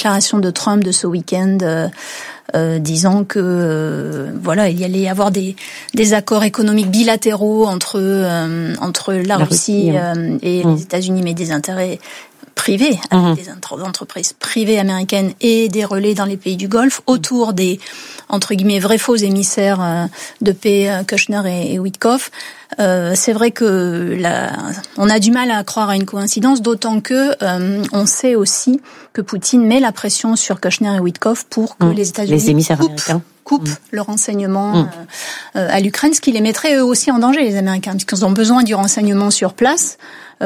déclaration de Trump de ce week-end, disant que il y allait y avoir des accords économiques bilatéraux entre la Russie et les États-Unis, mais des intérêts privés, avec des entreprises privées américaines et des relais dans les pays du Golfe autour des, entre guillemets, vrais faux émissaires de paix, Kushner et Witkoff. C'est vrai que on a du mal à croire à une coïncidence, d'autant que on sait aussi que Poutine met la pression sur Kushner et Witkoff pour que les États-Unis coupent le renseignement à l'Ukraine, ce qui les mettrait eux aussi en danger, les Américains, parce qu'ils ont besoin du renseignement sur place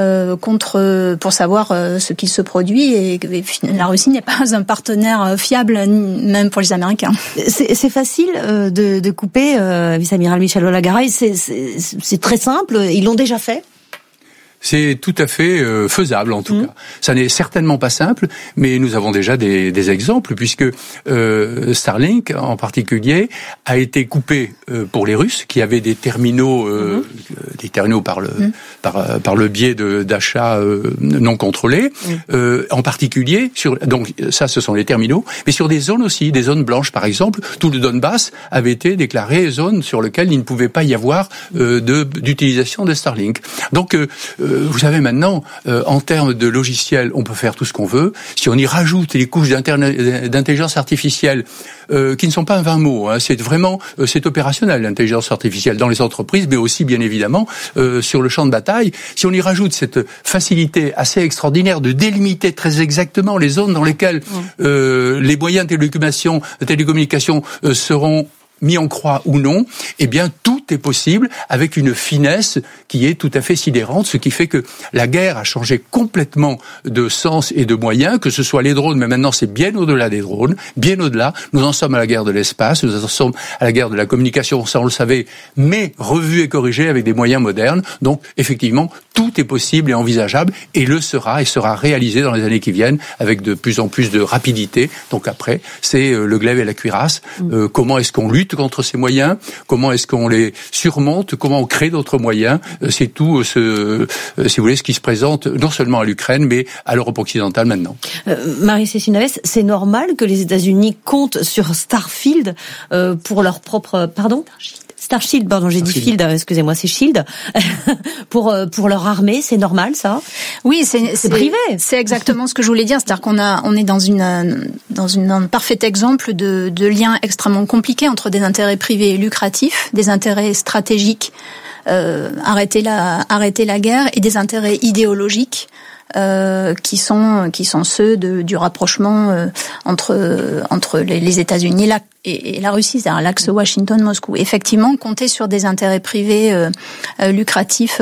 pour savoir ce qu'il se produit, et la Russie n'est pas un partenaire fiable même pour les Américains. C'est facile de couper, vice-amiral Michel Olagaray, c'est très simple, ils l'ont déjà fait. C'est tout à fait faisable en tout cas. Ça n'est certainement pas simple, mais nous avons déjà des exemples, puisque Starlink en particulier a été coupé pour les Russes qui avaient des terminaux par le biais d'achats non contrôlés, en particulier donc ça ce sont les terminaux, mais sur des zones aussi, des zones blanches par exemple. Tout le Donbass avait été déclaré zone sur laquelle il ne pouvait pas y avoir d'utilisation de Starlink. Donc vous savez maintenant, en termes de logiciel, on peut faire tout ce qu'on veut. Si on y rajoute les couches d'intelligence artificielle, qui ne sont pas 20 mots, c'est opérationnel, l'intelligence artificielle dans les entreprises, mais aussi bien évidemment sur le champ de bataille. Si on y rajoute cette facilité assez extraordinaire de délimiter très exactement les zones dans lesquelles les moyens de télécommunication seront mis en croix ou non, eh bien tout est possible avec une finesse qui est tout à fait sidérante, ce qui fait que la guerre a changé complètement de sens et de moyens, que ce soit les drones, mais maintenant c'est bien au-delà des drones, bien au-delà. Nous en sommes à la guerre de l'espace, nous en sommes à la guerre de la communication, ça on le savait, mais revue et corrigée avec des moyens modernes. Donc effectivement, tout est possible et envisageable, et sera réalisé dans les années qui viennent avec de plus en plus de rapidité. Donc après, c'est le glaive et la cuirasse. Comment est-ce qu'on lutte contre ces moyens, comment est-ce qu'on les surmonte, comment on crée d'autres moyens, c'est tout si vous voulez, ce qui se présente non seulement à l'Ukraine, mais à l'Europe occidentale maintenant. Marie-Cécile Navès, c'est normal que les États-Unis comptent sur Starfield pour leur propre... Starshield, pardon, j'ai dit Field, excusez-moi, c'est Shield, pour leur armée, c'est normal, ça? Oui, c'est privé. C'est exactement ce que je voulais dire, c'est-à-dire on est dans un parfait exemple de liens extrêmement compliqués entre des intérêts privés et lucratifs, des intérêts stratégiques, arrêter la guerre, et des intérêts idéologiques, qui sont ceux du rapprochement entre les États-Unis et la Russie, c'est-à-dire l'axe Washington-Moscou. Effectivement, compter sur des intérêts privés lucratifs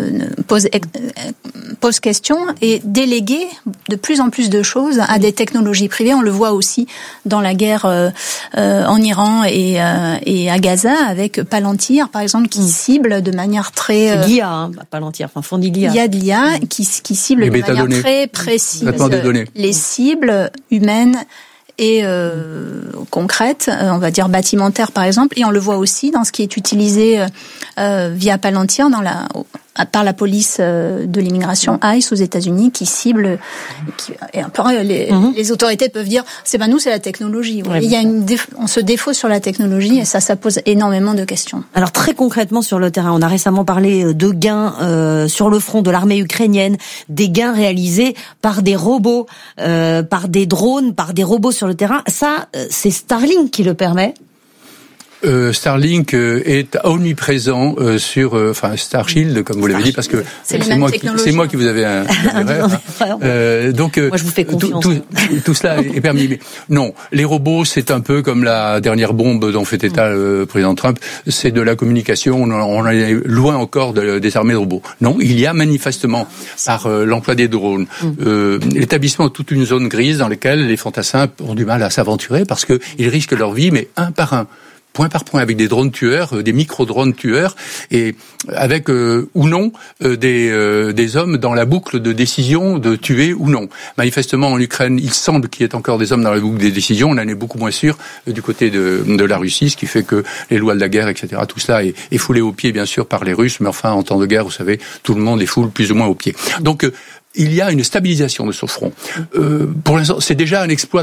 pose question, et déléguer de plus en plus de choses à des technologies privées. On le voit aussi dans la guerre en Iran et à Gaza avec Palantir, par exemple, qui cible de manière très... C'est l'IA, Palantir, fournit l'IA. Il y a de l'IA qui cible de manière très précise les cibles humaines et concrètes, on va dire bâtimentaires par exemple, et on le voit aussi dans ce qui est utilisé via Palantir par la police de l'immigration ICE aux États-Unis, qui cible, et un peu les autorités peuvent dire c'est pas nous, c'est la technologie. Ouais. Il y a on se défausse sur la technologie, et ça pose énormément de questions. Alors très concrètement sur le terrain, on a récemment parlé de gains sur le front de l'armée ukrainienne, des gains réalisés par des robots, par des drones, par des robots sur le terrain. Ça, c'est Starlink qui le permet. Starlink est omniprésent sur Starshield, comme vous l'avez dit, parce que c'est moi qui vous avais un erreur. Donc moi, je vous fais confiance. Tout cela est permis. Mais non, les robots, c'est un peu comme la dernière bombe dont fait état le président Trump. C'est de la communication. On est loin encore des armées de robots. Non, il y a manifestement par l'emploi des drones l'établissement de toute une zone grise dans laquelle les fantassins ont du mal à s'aventurer parce que ils risquent leur vie, mais un par un, point par point, avec des drones tueurs, des micro-drones tueurs, et avec ou non des hommes dans la boucle de décision de tuer ou non. Manifestement, en Ukraine, il semble qu'il y ait encore des hommes dans la boucle des décisions. On en est beaucoup moins sûr du côté de la Russie, ce qui fait que les lois de la guerre, etc., tout cela est foulé aux pieds, bien sûr, par les Russes, mais enfin, en temps de guerre, vous savez, tout le monde est foulé plus ou moins aux pieds. Donc, il y a une stabilisation de ce front. Pour l'instant, c'est déjà un exploit